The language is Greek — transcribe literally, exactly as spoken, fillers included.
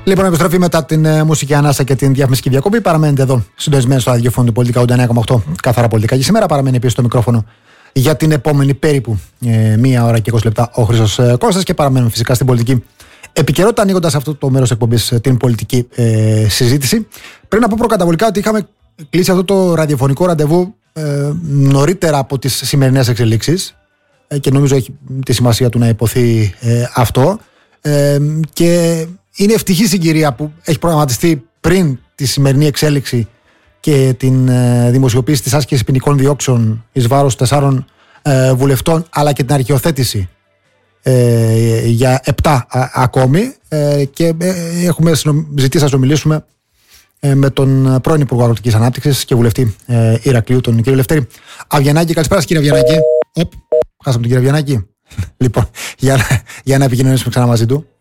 Λοιπόν, επιστροφή μετά την ε, μουσική ανάσα και την διαφημιστική διακοπή. Παραμένετε εδώ συντονισμένοι στο ραδιόφωνο του Πολιτικά ογδόντα εννέα κόμμα οκτώ, καθαρά πολιτικά. Και σήμερα παραμένει επίσης στο μικρόφωνο για την επόμενη περίπου ε, μία ώρα και είκοσι λεπτά ο Χρήστος ε, Κώστας, και παραμένουμε φυσικά στην πολιτική επικαιρότητα, ανοίγοντας αυτό το μέρος εκπομπής ε, την πολιτική ε, συζήτηση. Πρέπει να πω προκαταβολικά ότι είχαμε κλείσει αυτό το ραδιοφωνικό ραντεβού ε, νωρίτερα από τις σημερινές εξελίξεις ε, και νομίζω έχει τη σημασία του να υποθεί ε, αυτό. Ε, και είναι ευτυχή συγκυρία που έχει προγραμματιστεί πριν τη σημερινή εξέλιξη και την ε, δημοσιοποίηση της άσκησης ποινικών διώξεων εις βάρος τεσσάρων ε, βουλευτών, αλλά και την αρχιοθέτηση ε, για επτά α, ακόμη ε, και ε, έχουμε ζητήσει να συνομιλήσουμε ε, με τον πρώην Υπουργό Αγροτικής Ανάπτυξης και βουλευτή ε, Ηρακλείου, τον κύριο Λευτέρη Αβγιανάκη. Καλησπέρα κύριε Αβγιανάκη. Οπ, χάσαμε τον κύριο Αβγιανάκη. Λοιπόν, για, για να επικοινωνήσουμε ξανά μαζί του.